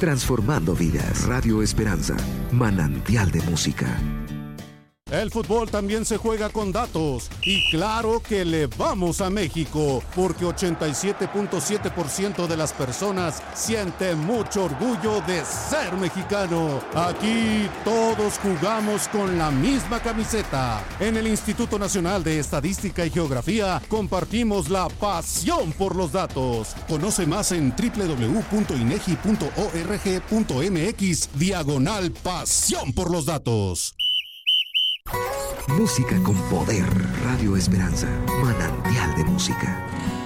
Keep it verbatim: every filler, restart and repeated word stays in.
transformando vidas. Radio Esperanza, manantial de música. El fútbol también se juega con datos y claro que le vamos a México porque ochenta y siete punto siete por ciento de las personas sienten mucho orgullo de ser mexicano. Aquí todos jugamos con la misma camiseta. En el Instituto Nacional de Estadística y Geografía compartimos la pasión por los datos. Conoce más en doble u doble u doble u punto inegi punto org punto mx diagonal pasión por los datos. Música con poder. Radio Esperanza, manantial de música.